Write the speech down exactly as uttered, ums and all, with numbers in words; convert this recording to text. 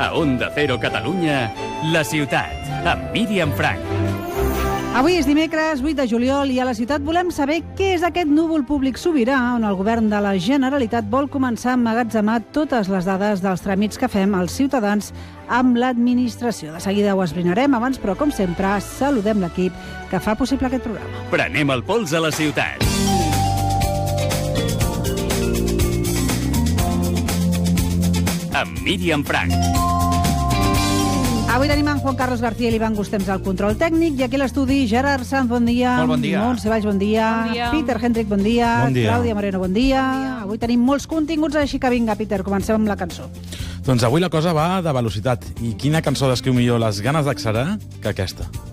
A Onda Cero Catalunya, La Ciutat, amb Míriam Frank. Avui és dimecres, vuit de juliol, i a La Ciutat volem saber què és aquest núvol públic sobirà on el govern de la Generalitat vol començar a emmagatzemar totes les dades dels tràmits que fem els ciutadans amb l'administració. De seguida ho esbrinarem, abans, però, com sempre, saludem l'equip que fa possible aquest programa. Prenem el pols a la ciutat. Amb Míriam Frank. Avui tenim en Juan Carlos García i l'Ivan Gustems al control tècnic, i aquí a l'estudi Gerard Sanz, bon dia. Molt bon dia. Montse Valls, bon dia. Bon dia. Peter Hendrik, bon dia. Bon dia. Clàudia Moreno, bon dia. bon dia. Avui tenim molts continguts, així que vinga, Peter, comencem amb la cançó. Doncs avui la cosa va de velocitat. I quina cançó descriu millor les ganes d'accelerar que aquesta?